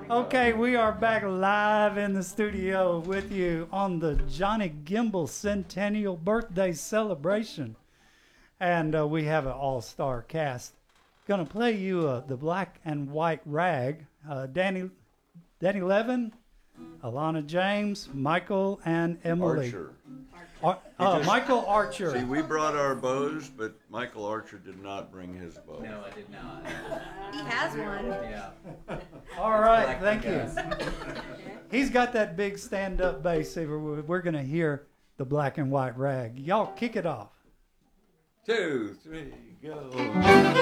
Okay, we are back live in the studio with you on the Johnny Gimbel Centennial Birthday Celebration. And we have an all-star cast. Going to play you the Black and White Rag. Danny Levin, Alana James, Michael, and Emily. Archer. Michael Archer. See, we brought our bows, but Michael Archer did not bring his bow. No, I did not. He has one. Yeah. All right, thank you. He's got that big stand-up bass. We're going to hear the Black and White Rag. Y'all kick it off. 2, 3, go.